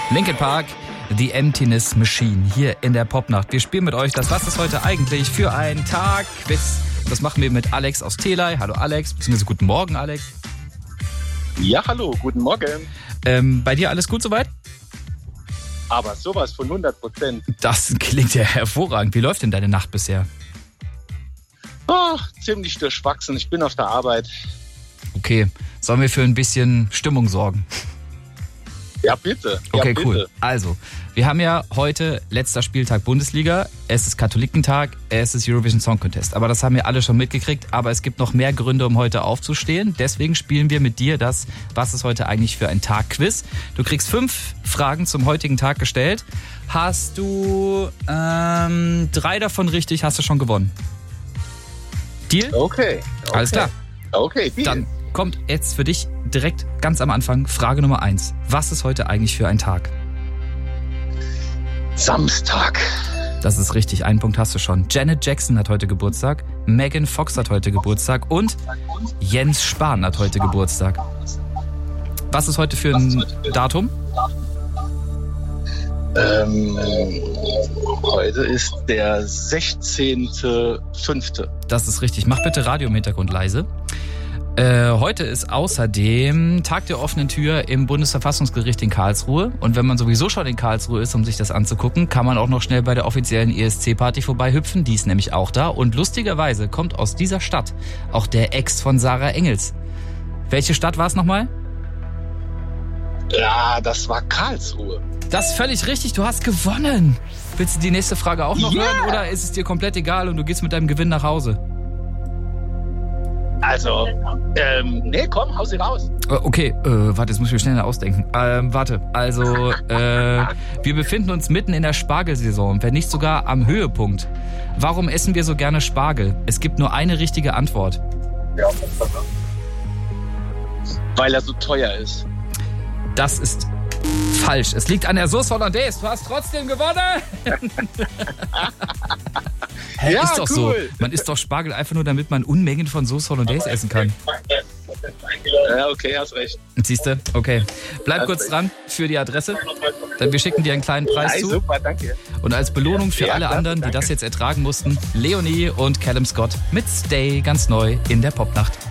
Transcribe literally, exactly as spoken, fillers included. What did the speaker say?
Linkin Park, The Emptiness Machine, hier in der Popnacht. Wir spielen mit euch das Was ist heute eigentlich für ein Tag? Quiz. Das machen wir mit Alex aus Telei. Hallo Alex, beziehungsweise guten Morgen Alex. Ja, hallo, guten Morgen. Ähm, bei dir alles gut soweit? Aber sowas von hundert Prozent. Das klingt ja hervorragend. Wie läuft denn deine Nacht bisher? Oh, ziemlich durchwachsen. Ich bin auf der Arbeit. Okay, sollen wir für ein bisschen Stimmung sorgen? Ja, bitte. Ja, okay, bitte. Cool. Also, wir haben ja heute letzter Spieltag Bundesliga. Es ist Katholikentag, es ist Eurovision Song Contest. Aber das haben wir alle schon mitgekriegt. Aber es gibt noch mehr Gründe, um heute aufzustehen. Deswegen spielen wir mit dir das Was ist heute eigentlich für ein Tag-Quiz. Du kriegst fünf Fragen zum heutigen Tag gestellt. Hast du ähm, drei davon richtig, hast du schon gewonnen. Deal? Okay. okay. Alles klar. Okay, Deal. Dann kommt jetzt für dich direkt ganz am Anfang Frage Nummer eins. Was ist heute eigentlich für ein Tag? Samstag. Das ist richtig, einen Punkt hast du schon. Janet Jackson hat heute Geburtstag, Megan Fox hat heute Geburtstag und Jens Spahn hat heute Geburtstag. Was ist heute für ein Datum? Ähm, heute ist der sechzehnter fünfter Das ist richtig. Mach bitte Radio im Hintergrund leise. Äh, heute ist außerdem Tag der offenen Tür im Bundesverfassungsgericht in Karlsruhe. Und wenn man sowieso schon in Karlsruhe ist, um sich das anzugucken, kann man auch noch schnell bei der offiziellen E S C-Party vorbeihüpfen. Die ist nämlich auch da. Und lustigerweise kommt aus dieser Stadt auch der Ex von Sarah Engels. Welche Stadt war es nochmal? Ja, das war Karlsruhe. Das ist völlig richtig, du hast gewonnen. Willst du die nächste Frage auch noch Ja. hören oder ist es dir komplett egal und du gehst mit deinem Gewinn nach Hause? Also, ähm, nee, komm, hau sie raus. Äh, Okay, äh, warte, jetzt muss ich mir schneller ausdenken. Ähm, warte, also, äh, wir befinden uns mitten in der Spargelsaison, wenn nicht sogar am Höhepunkt. Warum essen wir so gerne Spargel? Es gibt nur eine richtige Antwort. Weil er so teuer ist. Das ist falsch. Es liegt an der Sauce Hollandaise. Du hast trotzdem gewonnen. Hä, Ja, ist doch so. cool. Man isst doch Spargel einfach nur, damit man Unmengen von Sauce Hollandaise essen kann. Ja, okay, hast recht. Siehst du? Okay. Bleib Hast kurz recht. dran für die Adresse. Dann wir schicken dir einen kleinen Preis Nein, zu. super, danke. Und als Belohnung für Ja, alle klasse, anderen, die danke. das jetzt ertragen mussten, Leonie und Callum Scott mit Stay ganz neu in der Popnacht.